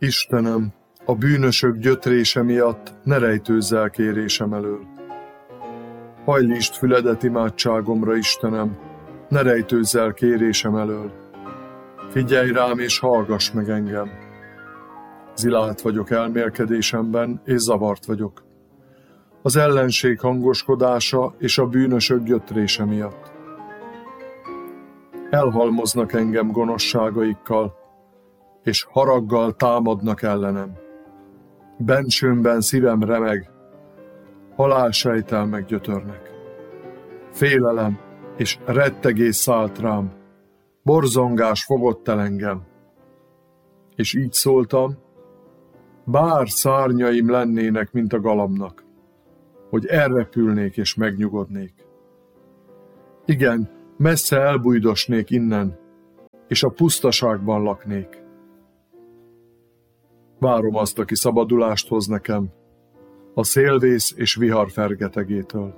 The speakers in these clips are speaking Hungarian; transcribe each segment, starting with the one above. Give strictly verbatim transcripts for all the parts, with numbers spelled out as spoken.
Istenem, a bűnösök gyötrése miatt ne rejtőzz el kérésem elől. Hajlítsd füledet imádságomra, Istenem, ne rejtőzz el kérésem elől. Figyelj rám és hallgass meg engem. Zilált vagyok elmélkedésemben, és zavart vagyok. Az ellenség hangoskodása és a bűnösök gyötrése miatt. Elhalmoznak engem gonoszságaikkal, és haraggal támadnak ellenem. Bensőmben szívem remeg, halálsejtelmek gyötörnek. Félelem és rettegés szállt rám, borzongás fogott el engem. És így szóltam, bár szárnyaim lennének, mint a galamnak, hogy elrepülnék és megnyugodnék. Igen, messze elbújdosnék innen, és a pusztaságban laknék. Várom azt, aki szabadulást hoz nekem, a szélvész és vihar fergetegétől.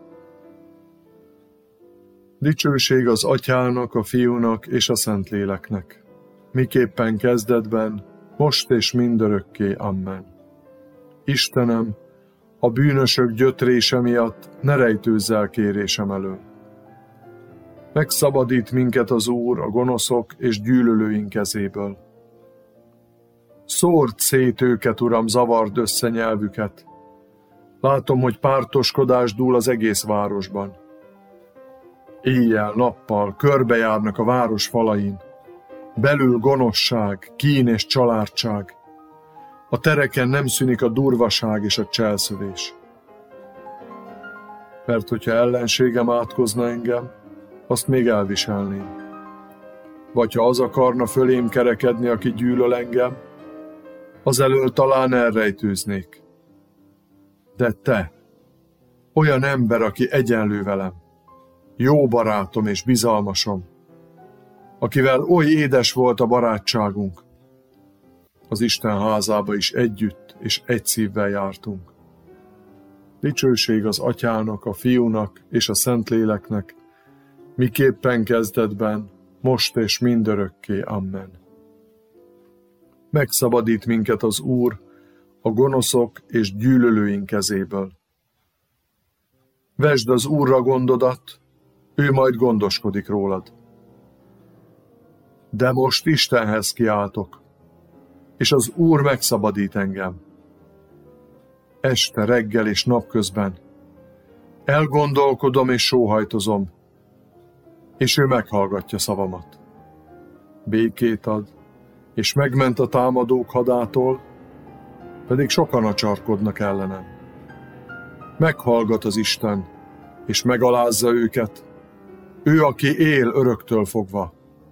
Dicsőség az Atyának, a Fiúnak és a Szentléleknek, miképpen kezdetben, most és mindörökké. Amen. Istenem, a bűnösök gyötrése miatt ne rejtőzz el kérésem elől. Megszabadít minket az Úr a gonoszok és gyűlölőink kezéből. Szórd szét őket, Uram, zavard össze nyelvüket. Látom, hogy pártoskodás dúl az egész városban. Éjjel-nappal körbejárnak a város falain. Belül gonoszság, kín és családság. A tereken nem szűnik a durvaság és a cselszövés. Mert hogyha ellenségem átkozna engem, azt még elviselném. Vagy ha az akarna fölém kerekedni, aki gyűlöl engem, az elől talán elrejtőznék. De te, olyan ember, aki egyenlő velem, jó barátom és bizalmasom, akivel oly édes volt a barátságunk, az Isten házába is együtt és egy szívvel jártunk. Dicsőség az Atyának, a Fiúnak és a Szentléleknek, miképpen kezdetben, most és mindörökké. Amen. Megszabadít minket az Úr a gonoszok és gyűlölőink kezéből. Vesd az Úrra gondodat, ő majd gondoskodik rólad. De most Istenhez kiáltok, és az Úr megszabadít engem. Este, reggel és napközben elgondolkodom és sóhajtozom, és ő meghallgatja szavamat. Békét ad, és megment a támadók hadától, pedig sokan acsarkodnak ellenem. Meghallgat az Isten, és megalázza őket, ő, aki él öröktől fogva.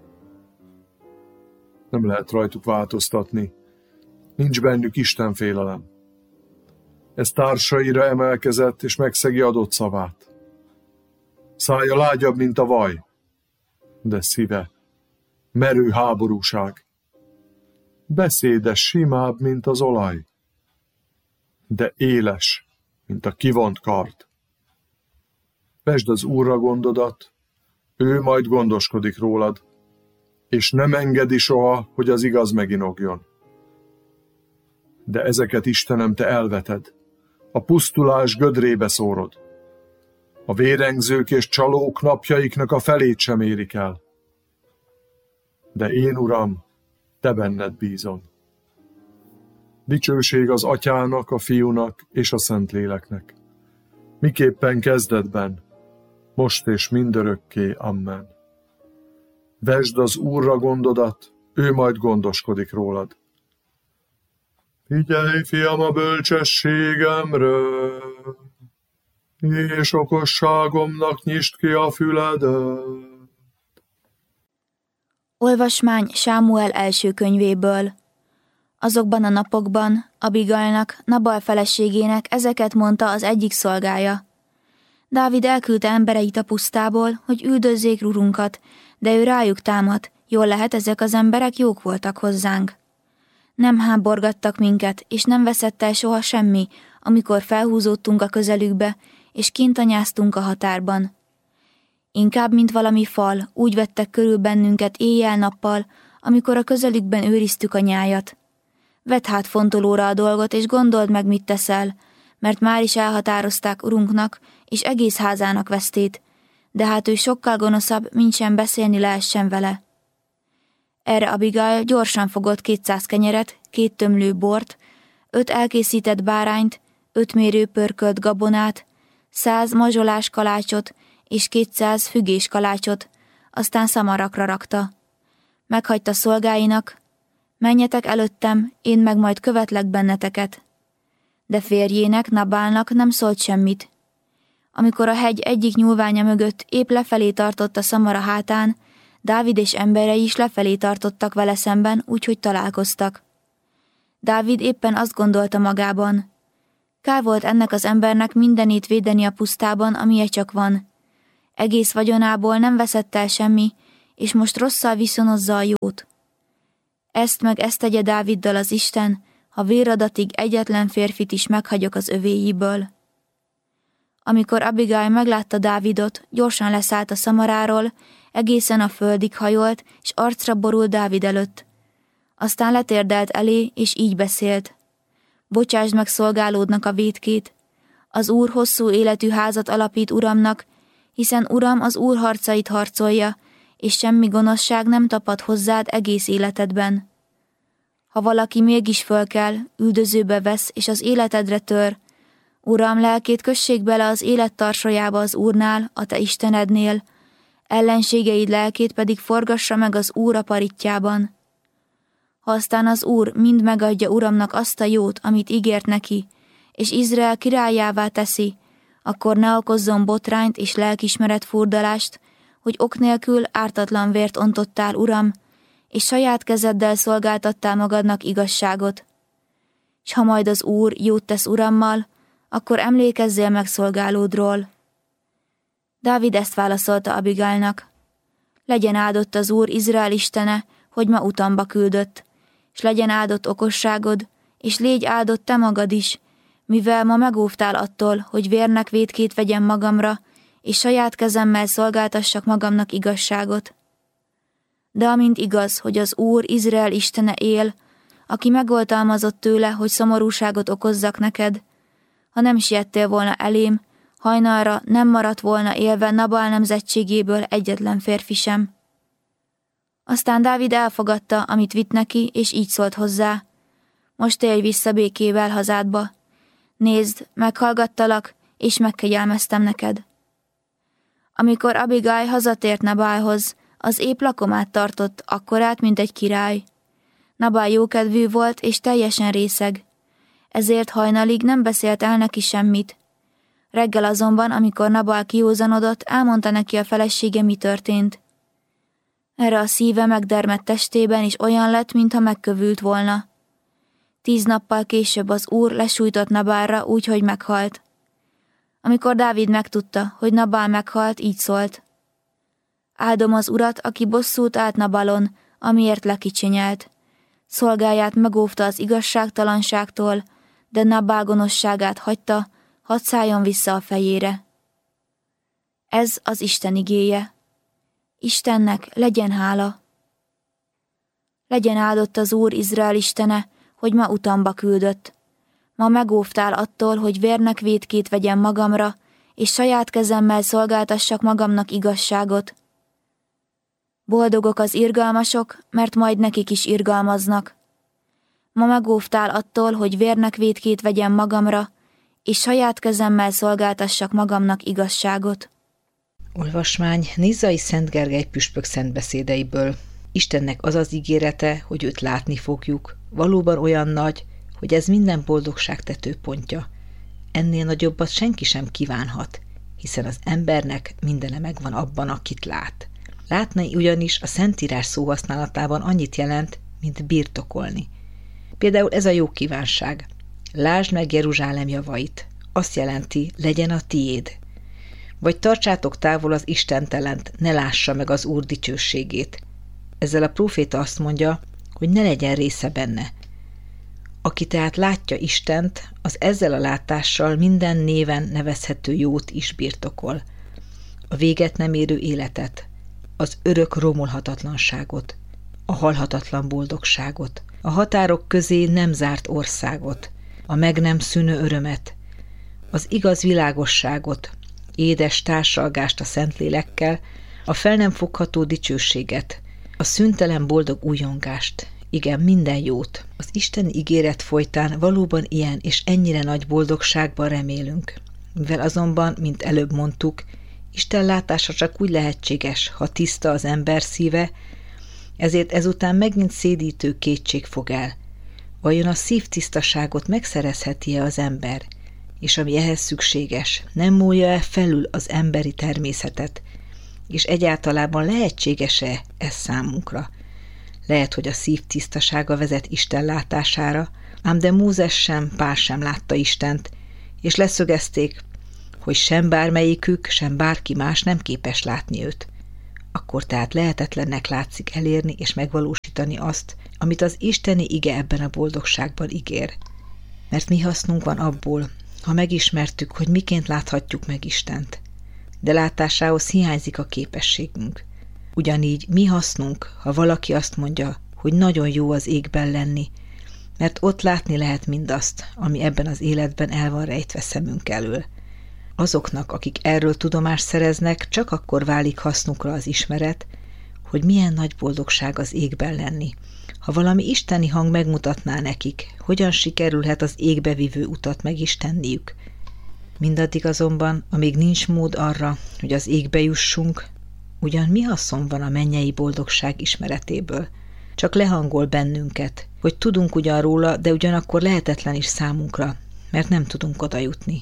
Nem lehet rajtuk változtatni, nincs bennük Isten félelem. Ez társaira emelkezett, és megszegi adott szavát. Szája lágyabb, mint a vaj, de szíve merő háborúság. Beszéde simább, mint az olaj, de éles, mint a kivont kard. Vesd az Úrra gondodat, ő majd gondoskodik rólad, és nem engedi soha, hogy az igaz meginogjon. De ezeket, Istenem, te elveted, a pusztulás gödrébe szórod. A vérengzők és csalók napjaiknak a felét sem érik el. De én, Uram, te benned bízom. Dicsőség az Atyának, a Fiúnak és a Szentléleknek, miképpen kezdetben, most és mindörökké. Amen. Vesd az Úrra gondodat, ő majd gondoskodik rólad. Figyelj, fiam, a bölcsességemre, és okosságomnak nyisd ki a füledet. Olvasmány Sámuel első könyvéből. Azokban a napokban Abigailnak, Nabal feleségének ezeket mondta az egyik szolgája. Dávid elküldte embereit a pusztából, hogy üldözzék urunkat, de ő rájuk támadt, jól lehet, ezek az emberek jók voltak hozzánk. Nem háborgattak minket, és nem veszett el soha semmi, amikor felhúzódtunk a közelükbe, és kintanyáztunk a határban. Inkább, mint valami fal, úgy vettek körül bennünket éjjel-nappal, amikor a közelükben őriztük a nyájat. Vedd hát fontolóra a dolgot, és gondold meg, mit teszel, mert már is elhatározták urunknak és egész házának vesztét, de hát ő sokkal gonoszabb, mint sem beszélni lehessen vele. Erre Abigail gyorsan fogott kétszáz kenyeret, két tömlő bort, öt elkészített bárányt, öt mérő pörkölt gabonát, száz mazsolás kalácsot és kétszáz fügés kalácsot, aztán szamarakra rakta. Meghagyta szolgáinak: menjetek előttem, én meg majd követlek benneteket. De férjének, Nabálnak nem szólt semmit. Amikor a hegy egyik nyúlványa mögött épp lefelé tartott a szamara hátán, Dávid és emberei is lefelé tartottak vele szemben, úgyhogy találkoztak. Dávid éppen azt gondolta magában: kár volt ennek az embernek mindenét védeni a pusztában, amilyen csak van. Egész vagyonából nem veszett el semmi, és most rosszal viszonozza a jót. Ezt meg ezt tegye Dáviddal az Isten, ha véradatig egyetlen férfit is meghagyok az övéjiből. Amikor Abigail meglátta Dávidot, gyorsan leszállt a szamaráról, egészen a földig hajolt, és arcra borult Dávid előtt. Aztán letérdelt elé, és így beszélt: bocsásd meg szolgálódnak a vétkét. Az Úr hosszú életű házat alapít uramnak, hiszen uram az Úr harcait harcolja, és semmi gonoszság nem tapad hozzád egész életedben. Ha valaki mégis fölkel, üldözőbe vesz, és az életedre tör, uram, lelkét kössék bele az élet tarsolyába az Úrnál, a te Istenednél, ellenségeid lelkét pedig forgassa meg az Úr a paritjában. Ha aztán az Úr mind megadja uramnak azt a jót, amit ígért neki, és Izrael királyává teszi, akkor ne okozzon botrányt és lelkismeret furdalást, hogy ok nélkül ártatlan vért ontottál, uram, és saját kezeddel szolgáltattál magadnak igazságot. S ha majd az Úr jót tesz urammal, akkor emlékezzél meg szolgálódról. Dávid ezt válaszolta Abigailnak: legyen áldott az Úr Izrael istene, hogy ma utamba küldött, s legyen áldott okosságod, és légy áldott te magad is, mivel ma megóvtál attól, hogy vérnek vétkét vegyem magamra, és saját kezemmel szolgáltassak magamnak igazságot. De amint igaz, hogy az Úr Izrael istene él, aki megoltalmazott tőle, hogy szomorúságot okozzak neked, ha nem siettél volna elém, hajnalra nem maradt volna élve Nabál nemzetségéből egyetlen férfi sem. Aztán Dávid elfogadta, amit vitt neki, és így szólt hozzá: most élj vissza békével hazádba. Nézd, meghallgattalak, és megkegyelmeztem neked. Amikor Abigail hazatért Nabálhoz, az épp lakomát tartott, akkorát, mint egy király. Nabál jókedvű volt, és teljesen részeg. Ezért hajnalig nem beszélt el neki semmit. Reggel azonban, amikor Nabál kiózanodott, elmondta neki a felesége, mi történt. Erre a szíve megdermedt testében is olyan lett, mintha megkövült volna. Tíz nappal később az Úr lesújtott Nabálra úgy, hogy meghalt. Amikor Dávid megtudta, hogy Nabál meghalt, így szólt: áldom az Urat, aki bosszút állt Nabálon, amiért lekicsinyelt. Szolgáját megóvta az igazságtalanságtól, de Nabál gonoszságát hagyta, hadd szálljon vissza a fejére. Ez az Isten igéje. Istennek legyen hála. Legyen áldott az Úr Izrael istene, hogy ma utamba küldött. Ma megóvtál attól, hogy vérnek vétkét vegyem magamra, és saját kezemmel szolgáltassak magamnak igazságot. Boldogok az irgalmasok, mert majd nekik is irgalmaznak. Ma megóvtál attól, hogy vérnek vétkét vegyem magamra, és saját kezemmel szolgáltassak magamnak igazságot. Olvasmány Nizzai Szent Gergely püspök szentbeszédeiből. Istennek az az ígérete, hogy őt látni fogjuk, valóban olyan nagy, hogy ez minden boldogság tetőpontja. Ennél nagyobbat senki sem kívánhat, hiszen az embernek mindene megvan abban, akit lát. Látni ugyanis a Szentírás szóhasználatában annyit jelent, mint birtokolni. Például ez a jó kívánság: lásd meg Jeruzsálem javait, azt jelenti, legyen a tiéd. Vagy tartsátok távol az istentelent, ne lássa meg az Úr dicsőségét. Ezzel a próféta azt mondja, hogy ne legyen része benne. Aki tehát látja Istent, az ezzel a látással minden néven nevezhető jót is birtokol. A véget nem érő életet, az örök romolhatatlanságot, a halhatatlan boldogságot, a határok közé nem zárt országot, a meg nem szűnő örömet, az igaz világosságot, édes társalgást a Szentlélekkel, a fel nem fogható dicsőséget, a szüntelen boldog újongást, igen, minden jót. Az isteni ígéret folytán valóban ilyen és ennyire nagy boldogságban remélünk, mivel azonban, mint előbb mondtuk, Isten látása csak úgy lehetséges, ha tiszta az ember szíve, ezért ezután megint szédítő kétség fog el. Vajon a szívtisztaságot megszerezheti-e az ember, és ami ehhez szükséges, nem múlja-e felül az emberi természetet, és egyáltalában lehetséges-e ez számunkra? Lehet, hogy a szív tisztasága vezet Isten látására, ám de Mózes sem, Pál sem látta Istent, és leszögezték, hogy sem bármelyikük, sem bárki más nem képes látni őt. Akkor tehát lehetetlennek látszik elérni és megvalósítani azt, amit az isteni ige ebben a boldogságban ígér. Mert mi hasznunk van abból, ha megismertük, hogy miként láthatjuk meg Istent. De látásához hiányzik a képességünk. Ugyanígy mi hasznunk, ha valaki azt mondja, hogy nagyon jó az égben lenni, mert ott látni lehet mindazt, ami ebben az életben el van rejtve szemünk elől. Azoknak, akik erről tudomást szereznek, csak akkor válik hasznukra az ismeret, hogy milyen nagy boldogság az égben lenni. Ha valami isteni hang megmutatná nekik, hogyan sikerülhet az égbe vívő utat megistenniük. Mindaddig azonban, amíg nincs mód arra, hogy az égbe jussunk, ugyan mi haszon van a mennyei boldogság ismeretéből? Csak lehangol bennünket, hogy tudunk ugyan róla, de ugyanakkor lehetetlen is számunkra, mert nem tudunk oda jutni.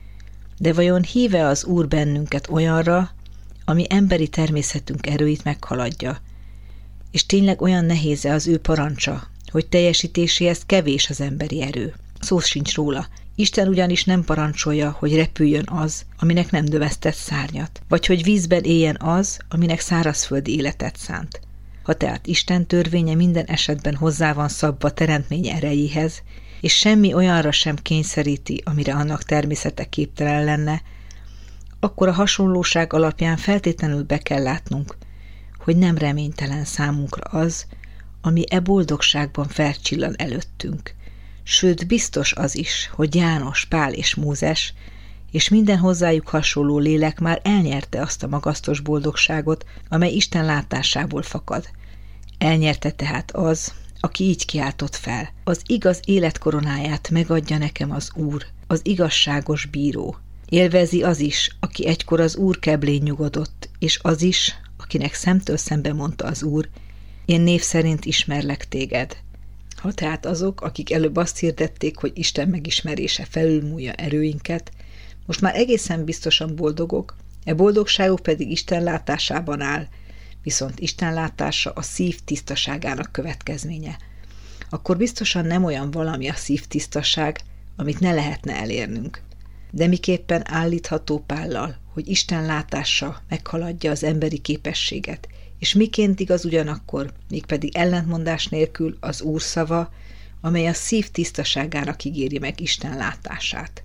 De vajon híve az Úr bennünket olyanra, ami emberi természetünk erőit meghaladja? És tényleg olyan nehéz-e az ő parancsa, hogy teljesítéséhez kevés az emberi erő? Szó sincs róla. Isten ugyanis nem parancsolja, hogy repüljön az, aminek nem növesztett szárnyat, vagy hogy vízben éljen az, aminek szárazföldi életet szánt. Ha tehát Isten törvénye minden esetben hozzá van szabva teremtmény erejéhez, és semmi olyanra sem kényszeríti, amire annak természete képtelen lenne, akkor a hasonlóság alapján feltétlenül be kell látnunk, hogy nem reménytelen számunkra az, ami e boldogságban felcsillan előttünk. Sőt, biztos az is, hogy János, Pál és Mózes, és minden hozzájuk hasonló lélek már elnyerte azt a magasztos boldogságot, amely Isten látásából fakad. Elnyerte tehát az, aki így kiáltott fel. Az igaz életkoronáját megadja nekem az Úr, az igazságos bíró. Élvezi az is, aki egykor az Úr keblén nyugodott, és az is, akinek szemtől szembe mondta az Úr, én név szerint ismerlek téged. Ha tehát azok, akik előbb azt hirdették, hogy Isten megismerése felülmúlja erőinket, most már egészen biztosan boldogok, e boldogságuk pedig Isten látásában áll, viszont Isten látása a szív tisztaságának következménye. Akkor biztosan nem olyan valami a szív tisztaság, amit ne lehetne elérnünk. De miképpen állítható Pállal, hogy Isten látása meghaladja az emberi képességet, és miként igaz ugyanakkor, mégpedig ellentmondás nélkül az Úr szava, amely a szív tisztaságának ígéri meg Isten látását.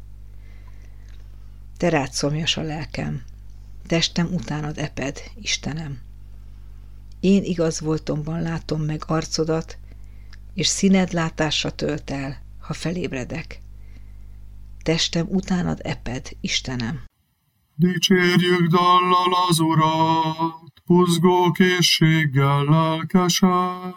Te rád szomjas a lelkem, testem utánad eped, Istenem. Én igaz voltomban látom meg arcodat, és színed látásra tölt el, ha felébredek. Testem utánad eped, Istenem. Dicsérjük dallal az Urat, buzgó készséggel lelkesen,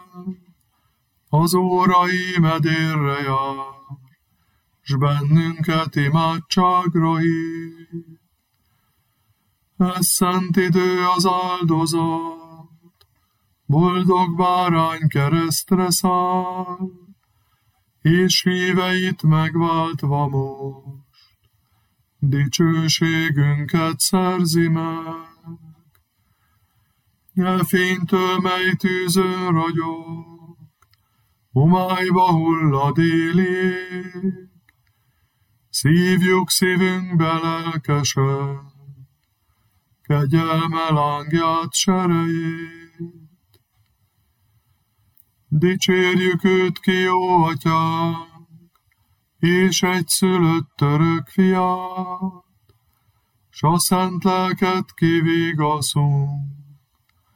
az órai medérre jár, s bennünket imádságra hív. Ez szent idő az áldozat, boldog bárány keresztre száll, és híveit megváltva most, dicsőségünket szerzi meg. Elfénytől, mely tűzön ragyog, homályba hullad élék, szívjuk szívünkbe lelkesen, kegyelme lángját serejét. Dicsérjük őt ki, jó atyánk, és egyszülött örök fiát, s a szent lelket kivigaszunk,